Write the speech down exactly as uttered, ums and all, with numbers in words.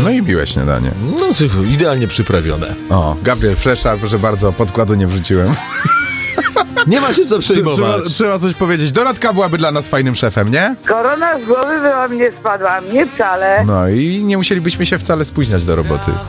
No i miłe śniadanie. No, idealnie przyprawione. O, Gabriel Flesza, proszę bardzo, podkładu nie wrzuciłem. Nie ma się co przejmować. Trzeba, trzeba coś powiedzieć. Dorotka byłaby dla nas fajnym szefem, nie? Korona z głowy by wam nie spadła, mnie wcale. No i nie musielibyśmy się wcale spóźniać do roboty.